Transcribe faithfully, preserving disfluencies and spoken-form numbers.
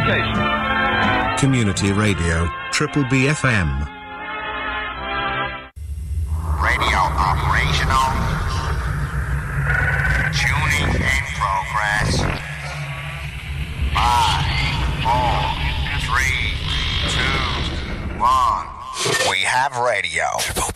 location. Community Radio, Triple B F M. Radio operational. Tuning in progress. Five, four, three, two, one. We have radio. Triple